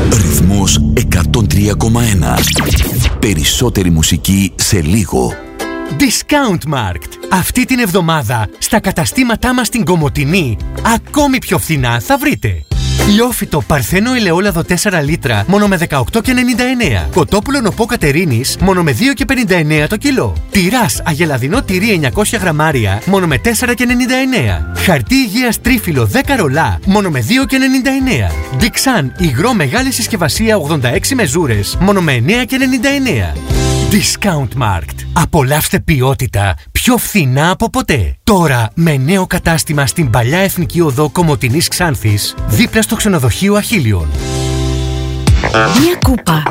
Ρυθμός 103,1. Περισσότερη μουσική σε λίγο. Discount Markt. Αυτή την εβδομάδα στα καταστήματά μας στην Κομοτηνή ακόμη πιο φθηνά θα βρείτε λιόφυτο Παρθένο ελαιόλαδο 4 λίτρα μόνο με 18,99. Κοτόπουλο νοπό Κατερίνης μόνο με 2,59 το κιλό. Τυράς αγελαδινό τυρί 900 γραμμάρια μόνο με 4,99. Χαρτί υγείας τρίφυλλο 10 ρολά μόνο με 2,99. Dixan υγρό μεγάλη συσκευασία 86 μεζούρες μόνο με 9,99. Discount Markt. Απολαύστε ποιότητα πιο φθηνά από ποτέ. Τώρα με νέο κατάστημα στην παλιά Εθνική Οδό Κομοτηνής Ξάνθης, δίπλα στο ξενοδοχείο Αχίλιον. Μια κούπα